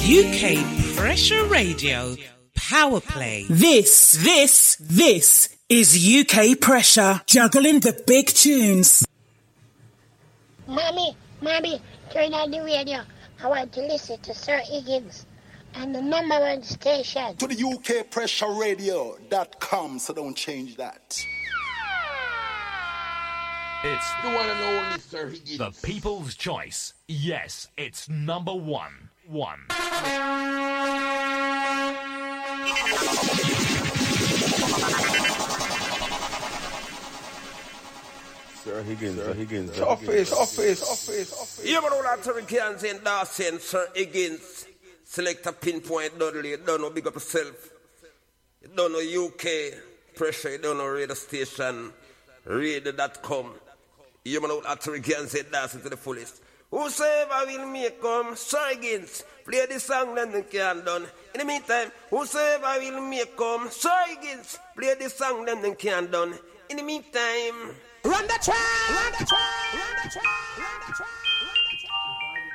UK Pressure Radio Power Play. This is UK Pressure, juggling the big tunes. Mommy, turn on the radio. I want to listen to Sir Higgins and the number one station. To the UKPressureRadio.com, so don't change that. It's the one and only Sir Higgins. The People's Choice. Yes, it's number one. Sir Higgins. Office. You know what I'm saying, Dawson, Sir Higgins. Select a pinpoint Dudley. You don't know, big up yourself. You don't know UK Pressure. You don't know radio station. Radio.com. You know what I'm saying, Dawson to the fullest. Whosoever will make come, Sir Higgins, play the song then they can done. In the meantime, whosoever will make come, Sir Higgins, play the song then they can done. In the meantime, Run the track!